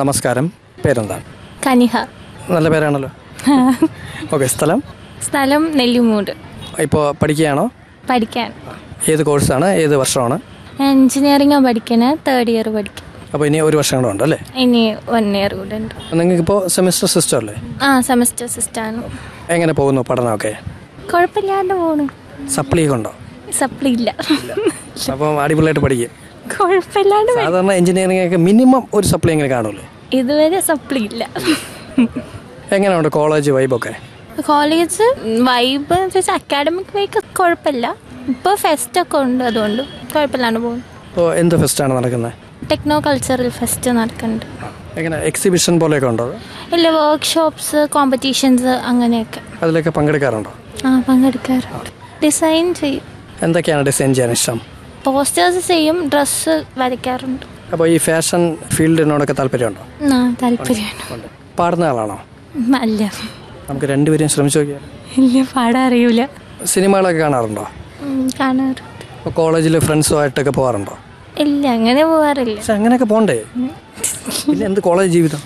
നമസ്കാരം, പേരെന്താണ്? കനിഹ. നല്ല പേരാണല്ലോ. ഓക്കെ, സ്ഥലം നെല്ലിമൂട്. ഇപ്പോൾ പഠിക്കുകയാണോ? പഠിക്കാൻ. ഏത് കോഴ്സാണ്? ഏത് വർഷമാണ്? എഞ്ചിനീയറിംഗ് പഠിക്കുന്നത്, 3rd year പഠിക്കും. അപ്പോൾ ഇനി ഒരു വർഷം കൂടെ ഉണ്ടല്ലേ? ഇനി 1 year കൂടെ ഉണ്ട്. നിങ്ങൾക്കിപ്പോൾ സെമിസ്റ്റർ സിസ്റ്റം അല്ലേ? സെമസ്റ്റർ സിസ്റ്റാണ്. എങ്ങനെ പോകുന്നു പഠനമൊക്കെ? കുഴപ്പമില്ലാണ്ട് പോണു. സപ്ലി ഉണ്ടോ? സപ്ലി ഇല്ല. അപ്പം അടിപൊളിയായിട്ട് പഠിക്കും. കുഴപ്പമില്ലാണ്ട്. സാധാരണ എഞ്ചിനീയറിംഗ് ഒക്കെ മിനിമം ഒരു സപ്ലി എങ്ങനെ കാണുമല്ലോ? ഇതുവരെ സപ്ലി ഇല്ല. എങ്ങനെയുണ്ട് കോളേജ് വൈബൊക്കെ? കോളേജ് വൈബ് അക്കാഡമിക് വൈക്ക് കുഴപ്പമില്ല. ഇപ്പോൾ ഫെസ്റ്റൊക്കെ ഉണ്ട്, അതുകൊണ്ട് കുഴപ്പമില്ലാണ്ട് പോകുന്നു. ഇപ്പോൾ എന്ത് ഫെസ്റ്റാണ് നടക്കുന്നത്? ടെക്നോ കൾച്ചറൽ ഫെസ്റ്റ് നടക്കുന്നുണ്ട്. എങ്ങനെ എക്സിബിഷൻ പോലെയൊക്കെ ഉണ്ടോ? ഇല്ല, വർക്ക്ഷോപ്സ്, കോമ്പറ്റീഷൻസ് അങ്ങനെയൊക്കെ. അതിലൊക്കെ പങ്കെടുക്കാറുണ്ടോ? പങ്കെടുക്കാറുണ്ട്. ഡിസൈൻ ചെയ്യും. എന്തൊക്കെയാണ് ഡിസൈൻ ചെയ്യാൻ ഇഷ്ടം? പോസ്റ്റേഴ്സ് ചെയ്യും, ഡ്രസ്സ് വരയ്ക്കാറുണ്ട്. അപ്പോൾ ഈ ഫാഷൻ ഫീൽഡിനോടൊക്കെ താല്പര്യമുണ്ടോ? താല്പര്യമാണ്. പാടുന്ന ആളാണോ? അല്ല. നമുക്ക് രണ്ടുപേരും ശ്രമിച്ചു നോക്കിയാൽ. ഇല്ല, പാടാൻ അറിയൂല. സിനിമകളൊക്കെ കാണാറുണ്ടോ? കാണാറുണ്ട്. അപ്പോൾ കോളേജിൽ ഫ്രണ്ട്സുമായിട്ടൊക്കെ പോകാറുണ്ടോ? ഇല്ല, അങ്ങനെ പോകാറില്ല. പക്ഷെ അങ്ങനെയൊക്കെ പോകണ്ടേ? പിന്നെ എന്ത് കോളേജ് ജീവിതം?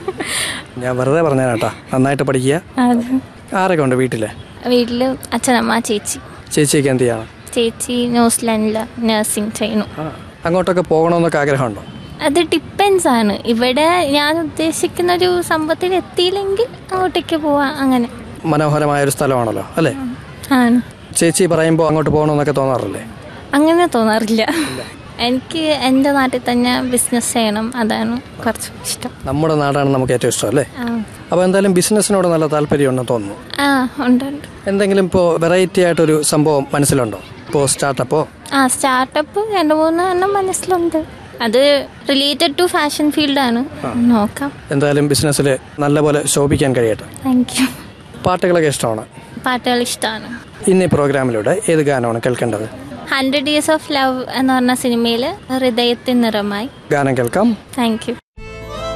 ഞാൻ വെറുതെ പറഞ്ഞ കേട്ടാ. നന്നായിട്ട് പഠിക്കുക. ആരൊക്കെ ഉണ്ട് വീട്ടിൽ? അച്ഛനമ്മ, ചേച്ചി. ചേച്ചിയൊക്കെ എന്ത് ചെയ്യണം? ചേച്ചി ന്യൂസിലാൻഡിൽ നഴ്സിംഗ് ചെയ്യുന്നു. അങ്ങോട്ടൊക്കെ പോകണമെന്നൊക്കെ ആഗ്രഹമുണ്ടോ? അത് ഡിപ്പെൻസ് ആണ്. ഇവിടെ ഞാൻ ഉദ്ദേശിക്കുന്ന ഒരു സംഭവത്തിൽ എത്തിയില്ലെങ്കിൽ അങ്ങോട്ടേക്ക് പോവാം. അങ്ങനെ മനോഹരമായൊരു സ്ഥലമാണല്ലോ അല്ലേ? ആണ്. ചേച്ചി പറയുമ്പോൾ അങ്ങോട്ട് പോകണമെന്നൊക്കെ തോന്നാറില്ലേ? അങ്ങനെ തോന്നാറില്ല. എനിക്ക് എൻ്റെ നാട്ടിൽ തന്നെ ബിസിനസ് ചെയ്യണം, അതാണ് കുറച്ച് ഇഷ്ടം. നമ്മുടെ നാടാണ് നമുക്ക് ഏറ്റവും ഇഷ്ടം അല്ലേ? അപ്പോൾ എന്തായാലും ബിസിനസ്സിനോട് നല്ല താല്പര്യമുണ്ടെന്ന് തോന്നുന്നു. ഉണ്ട്. എന്തെങ്കിലും ഇപ്പോൾ വെറൈറ്റി ആയിട്ടൊരു സംഭവം മനസ്സിലുണ്ടോ? ഇപ്പോൾ സ്റ്റാർട്ടപ്പോ? സ്റ്റാർട്ടപ്പ് 2-3 എണ്ണം മനസ്സിലുണ്ട്. അത് റിലേറ്റഡ് ടു ഫാഷൻ ഫീൽഡാണ്. നോക്കാം. എന്തായാലും ബിസിനസ്സിൽ നല്ലപോലെ ശോഭിക്കാൻ കഴിയട്ടെ. Thank you. പാട്ടുകളൊക്കെ ഇഷ്ടമാണ്? പാട്ടുകൾ ഇഷ്ടമാണ്. ഇന്നീ പ്രോഗ്രാമിലൂടെ ഏത് ഗാനമാണ് കേൾക്കേണ്ടത്? 100 Days of Love എന്ന് പറഞ്ഞ സിനിമയിൽ ഹൃദയത്തിൻ നിറമായി ഗാനം കേൾക്കാം. Thank you.